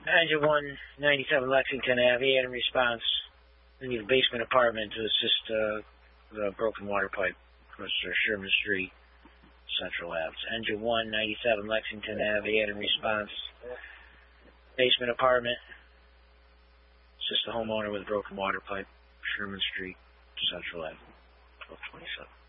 Engine 197 Lexington Ave, he had a response. We need a basement apartment to assist the broken water pipe across Sherman Street, Central Ave. Engine 197 Lexington Ave, he had a response. Basement apartment. Assist the homeowner with a broken water pipe, Sherman Street, Central Ave, 1227.